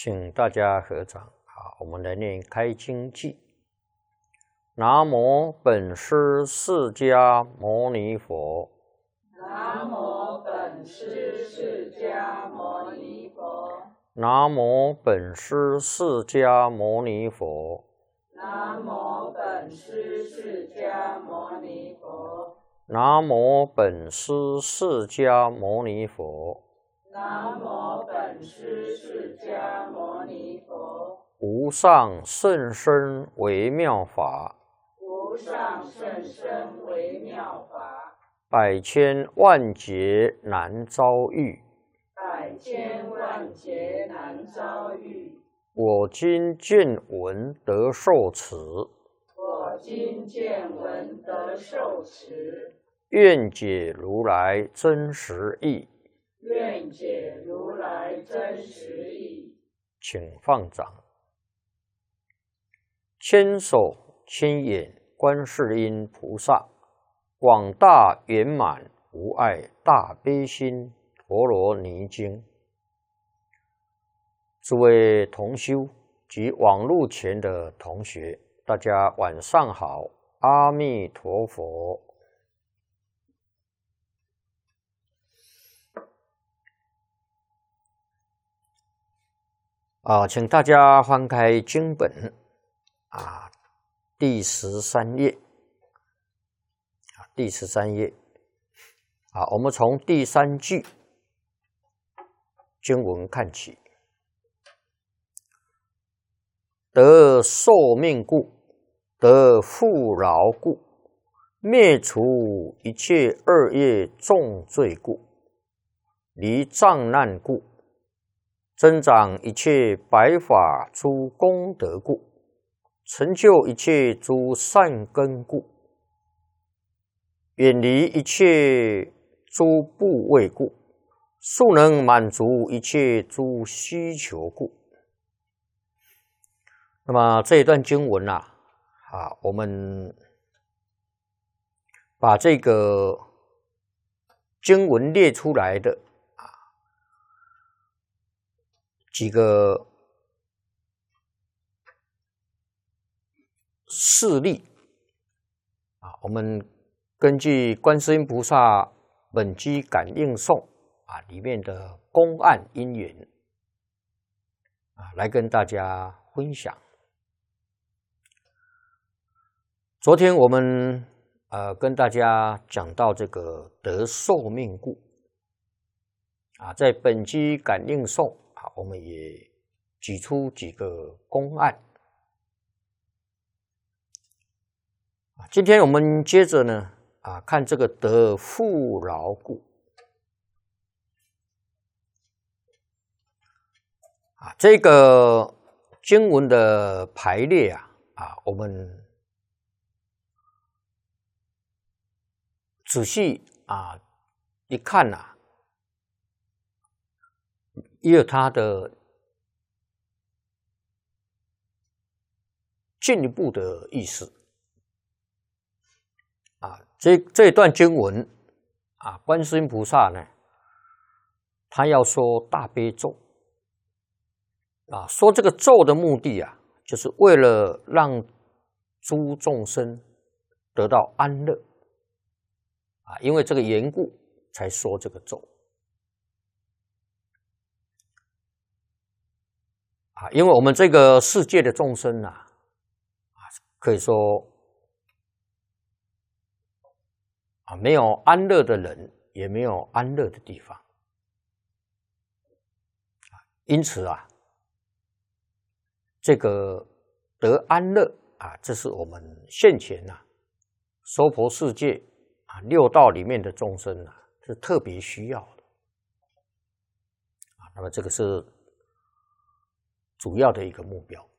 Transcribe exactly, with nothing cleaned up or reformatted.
请大家合掌。好，我们来念开经偈。南无本师释迦牟尼佛。 南无本师释迦牟尼佛。 南无本师释迦牟尼佛。 南无本师释迦牟尼佛。 南无本师释迦牟尼佛。 南无本师释迦牟尼佛。 无上甚深微妙法， 无上甚深微妙法， 百千万劫难遭遇。 百千万劫难遭遇。 我今见闻得受持， 我今见闻得受持， 愿解如来真实义。 愿解如来真实义。 请放掌。千手千眼观世音菩萨，广大圆满无碍大悲心陀罗尼经。诸位同修及网络前的同学，大家晚上好，阿弥陀佛。啊，请大家翻开经本啊，第十三页啊，第十三页啊，我们从第三句经文看起。得寿命故，得富饶故，灭除一切恶业重罪故，离障难故，增长一切白法诸功德故，成就一切诸善根故，远离一切诸怖畏故，速能满足一切诸需求故。那么这一段经文啊，啊，我们把这个经文列出来的啊几个事例啊，我们根据观世音菩萨本机感应颂啊里面的公案因缘啊，来跟大家分享。昨天我们呃跟大家讲到这个得寿命故啊，在本机感应颂啊，我们也举出几个公案啊。今天我们接着呢啊看这个得富饶故啊，这个经文的排列啊啊，我们仔细啊一看啊，也有它的进一步的意思啊。这这一段经文啊，观世音菩萨呢，他要说大悲咒啊，说这个咒的目的啊，就是为了让诸众生得到安乐。啊，因为这个缘故才说这个咒啊，因为我们这个世界的众生啊，啊，可以说啊，没有安乐的人，也没有安乐的地方啊，因此啊，这个得安乐啊，这是我们现前啊，娑婆世界啊，六道里面的众生啊，是特别需要的啊。那么这个是主要的一个目标